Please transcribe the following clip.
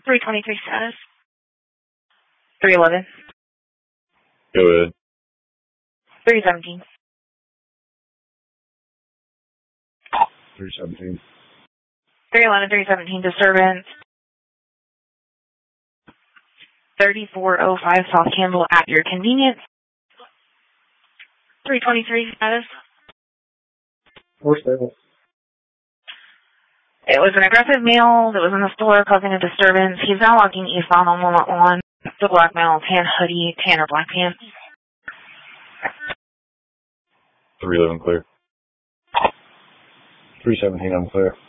323 status. 311. Go ahead. 317. 317. 311, 317, disturbance. 3405 South Campbell at your convenience. 323 status. 47. It was an aggressive male that was in the store causing a disturbance. He's now walking eastbound on Walnut Lawn. The black male, tan hoodie, tan or black pants. 311 clear. 317 I'm clear.